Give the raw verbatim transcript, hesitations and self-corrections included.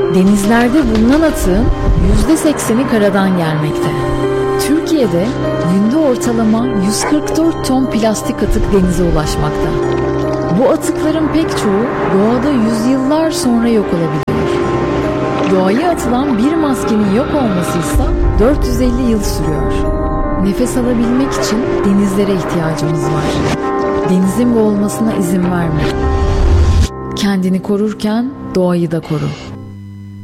Denizlerde bulunan atığın yüzde sekseni karadan gelmekte. Türkiye'de günde ortalama yüz kırk dört ton plastik atık denize ulaşmakta. Bu atıkların pek çoğu doğada yüzyıllar sonra yok olabiliyor. Doğaya atılan bir maskenin yok olmasıysa dört yüz elli yıl sürüyor. Nefes alabilmek için denizlere ihtiyacımız var. Denizin boğulmasına izin verme. Kendini korurken doğayı da koru.